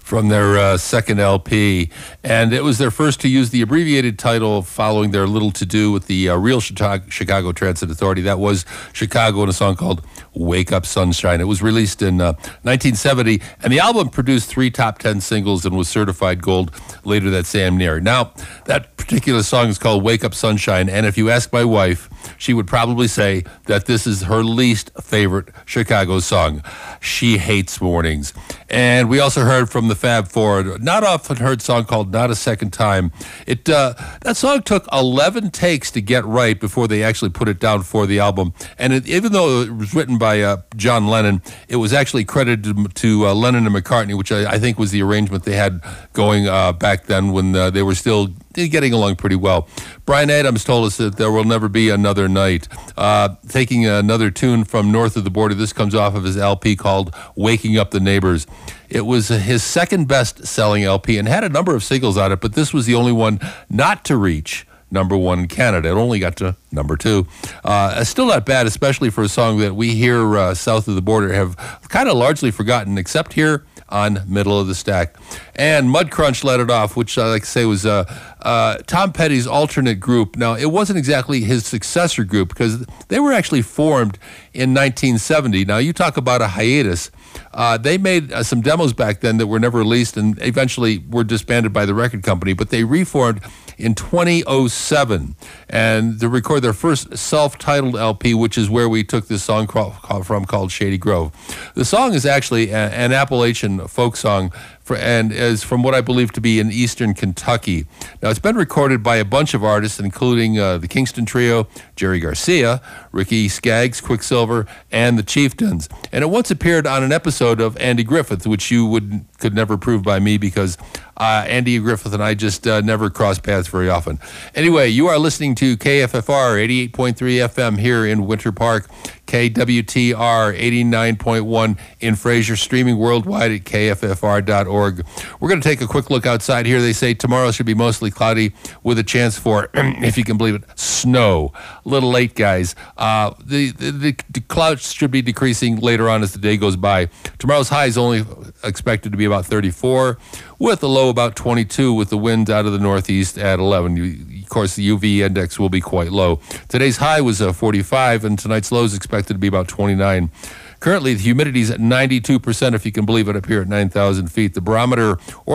from their second LP, and it was their first to use the abbreviated title following their little to-do with the real Chicago Transit Authority. That was Chicago in a song called Wake Up Sunshine. It was released in 1970, and the album produced 3 top 10 singles and was certified gold later that same year. Now, that particular song is called Wake Up Sunshine, and if you ask my wife, she would probably say that this is her least favorite Chicago song. She hates mornings. And we also heard from the Fab Four, not often heard song called Not a Second Time. That song took 11 takes to get right before they actually put it down for the album. And even though it was written by John Lennon, it was actually credited to Lennon and McCartney, which I think was the arrangement they had going back then when they were still getting along pretty well. Bryan Adams told us that there will never be another night. Taking another tune from north of the border, this comes off of his LP called Waking Up the Neighbors. It was his second best-selling LP and had a number of singles on it, but this was the only one not to reach number 1 in Canada. It only got to number 2. Still not bad, especially for a song that we here south of the border have kind of largely forgotten, except here on Middle of the Stack. And Mudcrunch led it off, which I like to say was Tom Petty's alternate group. Now, it wasn't exactly his successor group because they were actually formed in 1970. Now, you talk about a hiatus. They made some demos back then that were never released and eventually were disbanded by the record company, but they reformed in 2007 and to record their first self-titled LP, which is where we took this song from called Shady Grove. The song is actually an Appalachian folk song and is from what I believe to be in eastern Kentucky. Now, it's been recorded by a bunch of artists, including the Kingston Trio, Jerry Garcia, Ricky Skaggs, Quicksilver, and the Chieftains. And it once appeared on an episode of Andy Griffith, which you could never prove by me because Andy Griffith and I just never cross paths very often. Anyway, you are listening to KFFR 88.3 FM here in Winter Park, KWTR 89.1 in Fraser, streaming worldwide at kffr.org. We're going to take a quick look outside here. They say tomorrow should be mostly cloudy with a chance for, if you can believe it, snow. A little late, guys. The clouds should be decreasing later on as the day goes by. Tomorrow's high is only expected to be about 34, with a low about 22, with the wind out of the northeast at 11. Of course, the UV index will be quite low. Today's high was 45, and tonight's low is expected to be about 29. Currently, the humidity is at 92%, if you can believe it, up here at 9,000 feet. The barometer